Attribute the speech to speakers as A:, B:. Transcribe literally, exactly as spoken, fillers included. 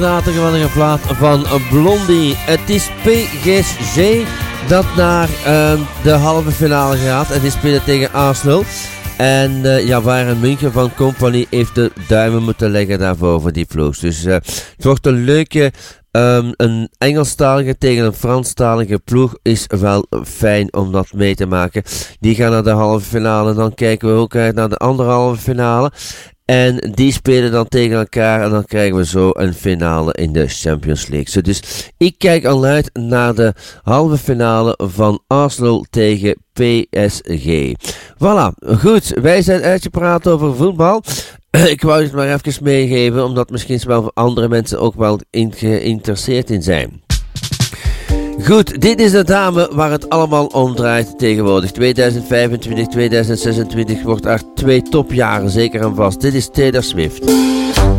A: Inderdaad, een geweldige plaat van Blondie. Het is P S G dat naar uh, de halve finale gaat. En die spelen tegen Arsenal. En uh, ja, Bayern München van Company heeft de duimen moeten leggen daarvoor voor die ploeg. Dus uh, het wordt een leuke... Um, een Engelstalige tegen een Franstalige ploeg is wel fijn om dat mee te maken. Die gaan naar de halve finale. Dan kijken we ook uit naar de andere halve finale. En die spelen dan tegen elkaar. En dan krijgen we zo een finale in de Champions League. Dus ik kijk al uit naar de halve finale van Arsenal tegen P S G. Voilà, goed. Wij zijn uitgepraat over voetbal. Ik wou het maar even meegeven, omdat misschien wel andere mensen ook wel in geïnteresseerd in zijn. Goed, dit is de dame waar het allemaal om draait tegenwoordig. tweeduizend vijfentwintig, tweeduizend zesentwintig wordt haar twee topjaren zeker en vast. Dit is Taylor Swift.